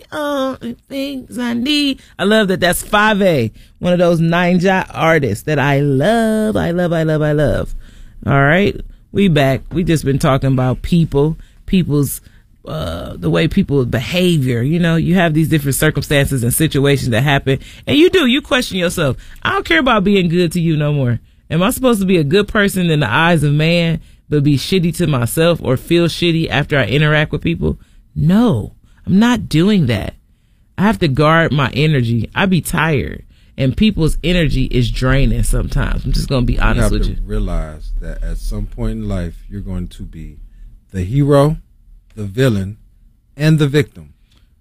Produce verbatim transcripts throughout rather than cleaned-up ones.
all the things I need. I love that. That's five A, one of those Ninja artists that I love, I love, I love, I love. All right, we back. We just been talking about people, people's, uh, the way people behavior. You know, you have these different circumstances and situations that happen, and you do, you question yourself. I don't care about being good to you no more. Am I supposed to be a good person in the eyes of man, but be shitty to myself or feel shitty after I interact with people? No, I'm not doing that. I have to guard my energy. I be tired, and people's energy is draining sometimes. I'm just going to be honest with you. You have to realize that at some point in life, you're going to be the hero, the villain, and the victim.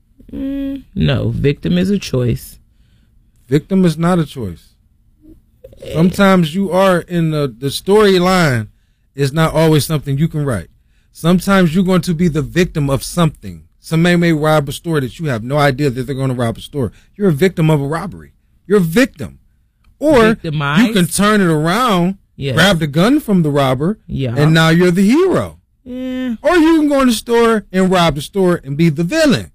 Mm, no, victim is a choice. Victim is not a choice. Sometimes you are in the, the storyline is not always something you can write. Sometimes you're going to be the victim of something. Somebody may rob a store that you have no idea that they're going to rob a store. You're a victim of a robbery. You're a victim. Or Victimized. You can turn it around, yes. grab the gun from the robber, yeah. and now you're the hero. Yeah. Or you can go in the store and rob the store and be the villain.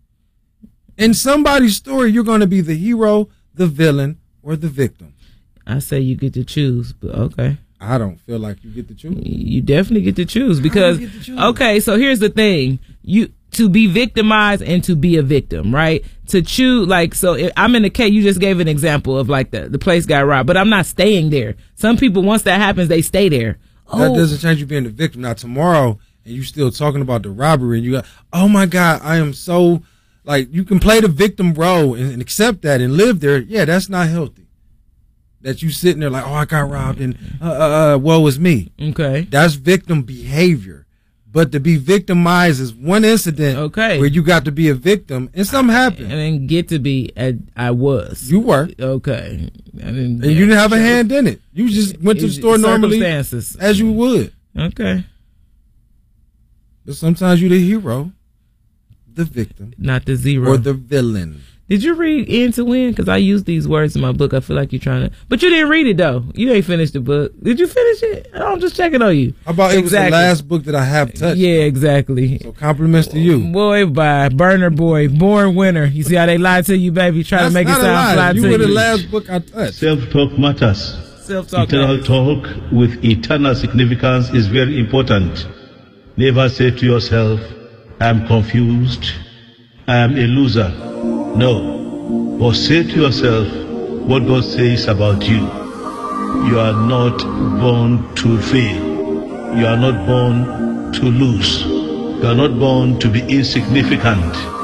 In somebody's story, you're going to be the hero, the villain, or the victim. I say you get to choose, but okay. I don't feel like you get to choose. You definitely get to choose because, to choose. Okay, so here's the thing. You to be victimized and to be a victim, right? To choose, like, so if I'm in the case, you just gave an example of like the, the place got robbed, but I'm not staying there. Some people, once that happens, they stay there. Oh. That doesn't change you being the victim. Now, tomorrow, and you still talking about the robbery, and you got, oh my God, I am so, like, you can play the victim role and, and accept that and live there. Yeah, that's not healthy. That you sitting there like, oh, I got robbed and uh, uh, uh, woe is me. Okay. That's victim behavior. But to be victimized is one incident okay. where you got to be a victim and something happened. I didn't get to be, a, I was. You were. Okay. I didn't, and yeah, you didn't have a hand in it. You just went to the store normally as you would. Okay. But sometimes you're the hero, the victim. Not the zero. Or the villain. Did you read End to Win? Because I use these words in my book. I feel like you're trying to, but you didn't read it though. You ain't finished the book. Did you finish it? I'm just checking on you. How about exactly. It was the last book that I have touched? Yeah, exactly. So compliments to you. Boy, bye. Burner Boy, Born Winner. You see how they lie to you, baby? Try That's to make it sound fly to you. You were the last book I touched. Self-talk matters. Self-talk Eternal matters. talk with eternal significance is very important. Never say to yourself, I'm confused. I am a loser. No. Or say to yourself what God says about you. You are not born to fail. You are not born to lose. You are not born to be insignificant.